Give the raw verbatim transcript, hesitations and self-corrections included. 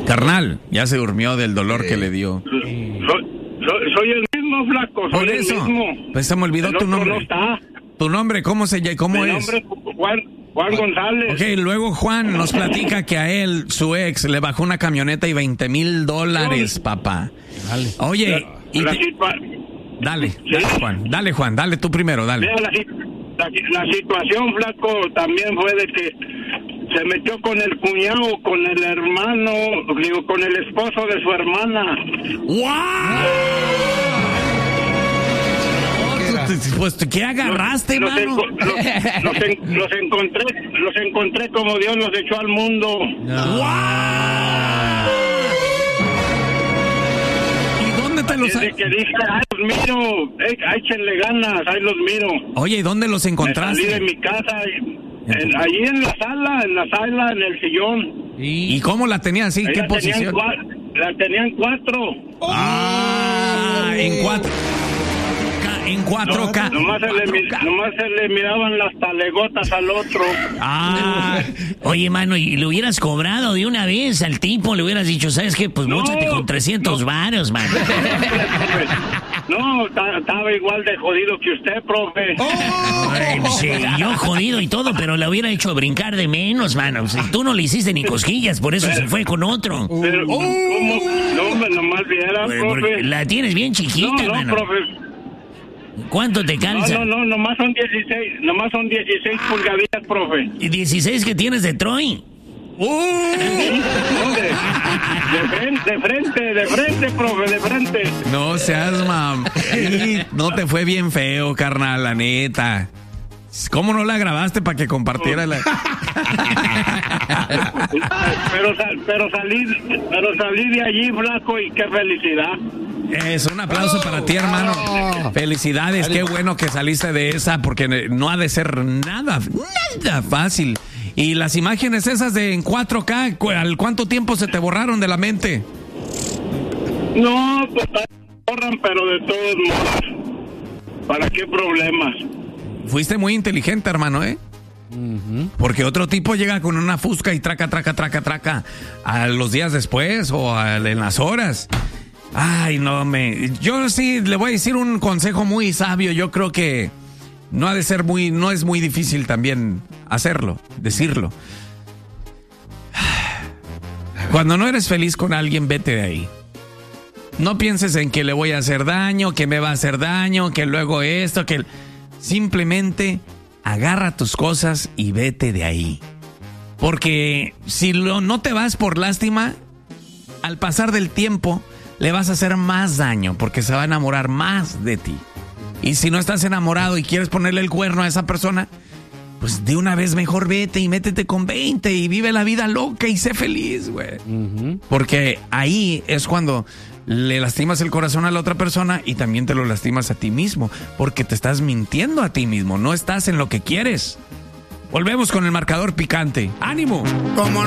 Carnal, ya se durmió del dolor Sí. que le dio. Soy, soy, soy el mismo, flaco, soy Por el eso, mismo. pues se me olvidó El tu otro nombre. no está. ¿Tu nombre cómo se llama? ¿Cómo Mi es? nombre es Juan, Juan González. Ok, luego Juan nos platica que a él, su ex, le bajó una camioneta y veinte mil dólares, papá. Dale. Oye, y La te- situa- dale, dale Juan, dale Juan, dale tú primero, dale. Mira, la, si- la, la situación, flaco, también fue de que se metió con el cuñado, con el hermano, digo, con el esposo de su hermana. Pues, ¿qué agarraste, Los, mano? enco- los, los en- los encontré, los encontré como Dios los echó al mundo. ¿Y dónde te los... Desde que dije, ay, los miro, eh, échenle ganas, ahí los miro. Oye, ¿y dónde los Me salí encontraste? de mi casa, y, en- allí en la sala, en la sala, en el sillón. ¿Y cómo la tenían así? Ahí ¿Qué la tenían posición? cua- La tenían cuatro. Ah, en cuatro. Ca- En cuatro K. Nomás se, le, mi- nomás se le miraban las talegotas al otro. Ah, Oye, mano, y le hubieras cobrado de una vez al tipo, le hubieras dicho, ¿sabes qué? Pues No, móchate con trescientos no. varos, mano. No, ta- estaba igual de jodido que usted, profe. Ay, pues, sí, yo jodido y todo, pero la hubiera hecho brincar de menos, mano. Si tú no le hiciste ni cosquillas, por eso se fue con otro. Pero, ¿cómo? No, me nomás viera, Pues, porque profe. la tienes bien No, chiquita, no, mano. profe. ¿Cuánto te No, calza? no, no, nomás son dieciséis, nomás son dieciséis pulgaditas, profe. ¿Y dieciséis que tienes de Troy? No, de, de frente, de frente, de frente, profe, de frente. no seas mam. Ey, no te fue bien feo, carnal, la neta. ¿Cómo no la grabaste para que compartiera la... Pero, sal- pero salí, pero salí de allí, flaco, y qué felicidad. Es un aplauso para ti, hermano. Felicidades, qué bueno que saliste de esa, porque no ha de ser nada, nada fácil. Y las imágenes esas de en cuatro K, ¿cu- ¿al cuánto tiempo se te borraron de la mente? No, pues borran, pero de todos modos. ¿Para qué problemas? Fuiste muy inteligente, hermano, ¿eh? Porque otro tipo llega con una fusca y traca, traca, traca, traca a los días después o a- en las horas. Ay, no, me... Yo sí le voy a decir un consejo muy sabio. Yo creo que no ha de ser muy... No es muy difícil también hacerlo, decirlo. Cuando no eres feliz con alguien, vete de ahí. No pienses en que le voy a hacer daño, que me va a hacer daño, que luego esto, que... Simplemente agarra tus cosas y vete de ahí. Porque si lo, no te vas por lástima, al pasar del tiempo le vas a hacer más daño porque se va a enamorar más de ti. Y si no estás enamorado y quieres ponerle el cuerno a esa persona, pues de una vez mejor vete y métete con veinte y vive la vida loca y sé feliz, güey. Uh-huh. Porque ahí es cuando le lastimas el corazón a la otra persona y también te lo lastimas a ti mismo, porque te estás mintiendo a ti mismo, no estás en lo que quieres. Volvemos con el marcador picante. ¡Ánimo! Como